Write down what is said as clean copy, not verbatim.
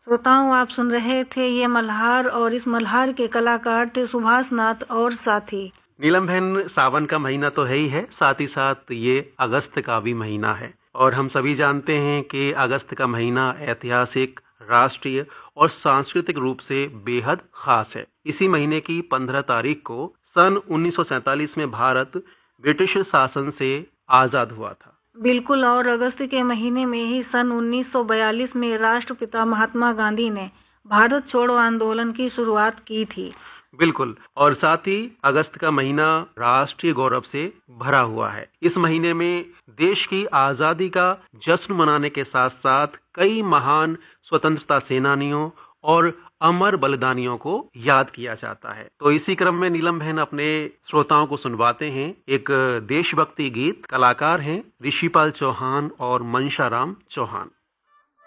श्रोताओं, आप सुन रहे थे ये मल्हार, और इस मल्हार के कलाकार थे सुभाष नाथ और साथी। नीलम बहन, सावन का महीना तो है ही है, साथ ही साथ ये अगस्त का भी महीना है और हम सभी जानते हैं कि अगस्त का महीना ऐतिहासिक, राष्ट्रीय और सांस्कृतिक रूप से बेहद खास है। इसी महीने की 15 तारीख को सन 1947 में भारत ब्रिटिश शासन से आजाद हुआ था। बिल्कुल, और अगस्त के महीने में ही सन 1942 में राष्ट्रपिता महात्मा गांधी ने भारत छोड़ो आंदोलन की शुरुआत की थी। बिल्कुल, और साथ ही अगस्त का महीना राष्ट्रीय गौरव से भरा हुआ है। इस महीने में देश की आजादी का जश्न मनाने के साथ साथ कई महान स्वतंत्रता सेनानियों और अमर बलिदानियों को याद किया जाता है। तो इसी क्रम में नीलम बहन अपने श्रोताओं को सुनवाते हैं एक देशभक्ति गीत। कलाकार हैं ऋषिपाल चौहान और मनशाराम चौहान।